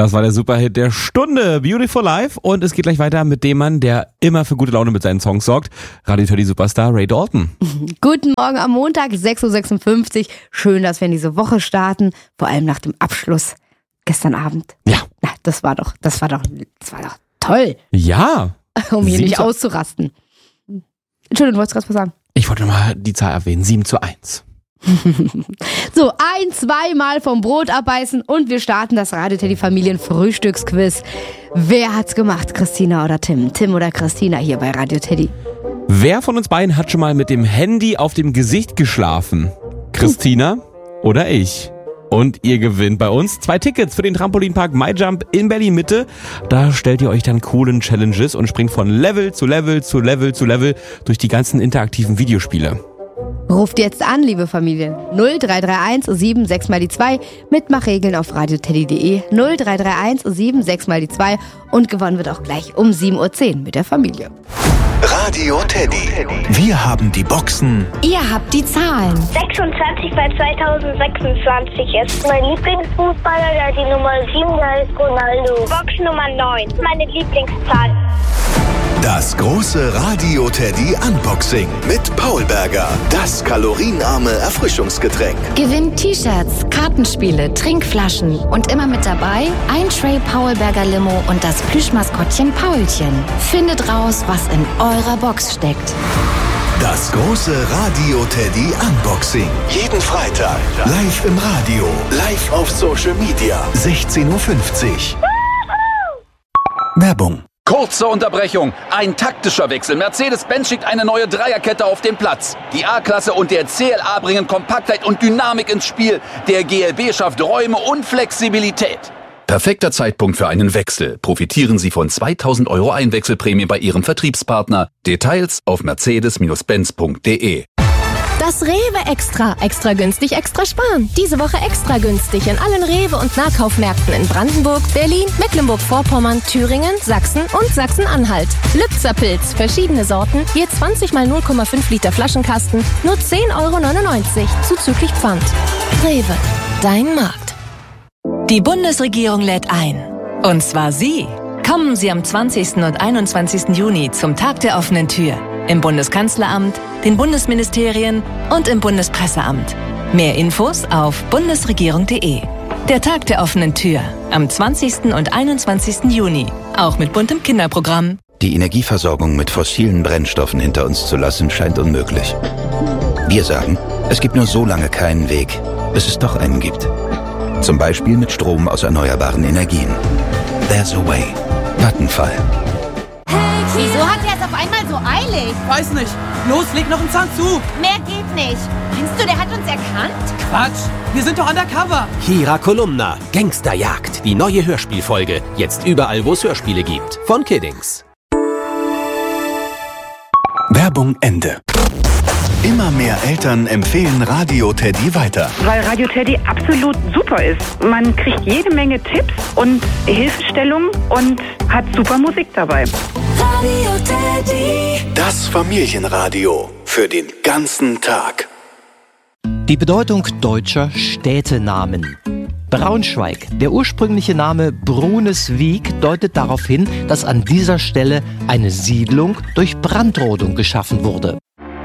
Das war der Superhit der Stunde, Beautiful Life. Und es geht gleich weiter mit dem Mann, der immer für gute Laune mit seinen Songs sorgt. Radio Teddy Superstar Ray Dalton. Guten Morgen am Montag, 6.56 Uhr. Schön, dass wir in diese Woche starten. Vor allem nach dem Abschluss gestern Abend. Ja. Na, das war doch toll. Ja. Um hier nicht auszurasten. Entschuldigung, du wolltest gerade was sagen. Ich wollte nochmal die Zahl erwähnen, 7:1. So, 2 Mal vom Brot abbeißen und wir starten das Radio Teddy Familien Frühstücksquiz. Wer hat's gemacht, Christina oder Tim? Tim oder Christina hier bei Radio Teddy? Wer von uns beiden hat schon mal mit dem Handy auf dem Gesicht geschlafen? Christina oder ich? Und ihr gewinnt bei uns 2 Tickets für den Trampolinpark MyJump in Berlin Mitte. Da stellt ihr euch dann coolen Challenges und springt von Level zu Level zu Level zu Level durch die ganzen interaktiven Videospiele. Ruft jetzt an, liebe Familien. 0331 76 mal die 2. Mitmachregeln auf radioteddy.de. 0331 76 mal die 2. Und gewonnen wird auch gleich um 7.10 Uhr mit der Familie. Radio Teddy. Wir haben die Boxen. Ihr habt die Zahlen. 26 bei 2026 ist mein Lieblingsfußballer, der die Nummer 7 heißt Ronaldo. Box Nummer 9, meine Lieblingszahl. Das große Radio Teddy Unboxing mit Paul Berger. Das kalorienarme Erfrischungsgetränk. Gewinnt T-Shirts, Kartenspiele, Trinkflaschen und immer mit dabei ein Tray Paul Berger Limo und das Plüschmaskottchen Paulchen. Findet raus, was in eurer Box steckt. Das große Radio Teddy Unboxing. Jeden Freitag. Live im Radio. Live auf Social Media. 16:50 Uhr. Werbung. Kurze Unterbrechung. Ein taktischer Wechsel. Mercedes-Benz schickt eine neue Dreierkette auf den Platz. Die A-Klasse und der CLA bringen Kompaktheit und Dynamik ins Spiel. Der GLB schafft Räume und Flexibilität. Perfekter Zeitpunkt für einen Wechsel. Profitieren Sie von 2.000 € Einwechselprämie bei Ihrem Vertriebspartner. Details auf mercedes-benz.de. Das Rewe Extra. Extra günstig, extra sparen. Diese Woche extra günstig in allen Rewe- und Nahkaufmärkten in Brandenburg, Berlin, Mecklenburg-Vorpommern, Thüringen, Sachsen und Sachsen-Anhalt. Lützerpilz, verschiedene Sorten, je 20 mal 0,5 Liter Flaschenkasten, nur 10,99 € zuzüglich Pfand. Rewe, dein Markt. Die Bundesregierung lädt ein. Und zwar Sie. Kommen Sie am 20. und 21. Juni zum Tag der offenen Tür. Im Bundeskanzleramt, den Bundesministerien und im Bundespresseamt. Mehr Infos auf bundesregierung.de. Der Tag der offenen Tür am 20. und 21. Juni. Auch mit buntem Kinderprogramm. Die Energieversorgung mit fossilen Brennstoffen hinter uns zu lassen, scheint unmöglich. Wir sagen, es gibt nur so lange keinen Weg, bis es doch einen gibt. Zum Beispiel mit Strom aus erneuerbaren Energien. There's a way. Vattenfall. Wieso hat er es auf einmal so eilig? Weiß nicht. Los, leg noch einen Zahn zu. Mehr geht nicht. Meinst du, der hat uns erkannt? Quatsch. Wir sind doch undercover. Kira Kolumna, Gangsterjagd. Die neue Hörspielfolge. Jetzt überall, wo es Hörspiele gibt. Von Kiddings. Werbung Ende. Immer mehr Eltern empfehlen Radio Teddy weiter. Weil Radio Teddy absolut super ist. Man kriegt jede Menge Tipps und Hilfestellungen und hat super Musik dabei. Radio Teddy. Das Familienradio für den ganzen Tag. Die Bedeutung deutscher Städtenamen. Braunschweig. Der ursprüngliche Name Bruneswiek deutet darauf hin, dass an dieser Stelle eine Siedlung durch Brandrodung geschaffen wurde.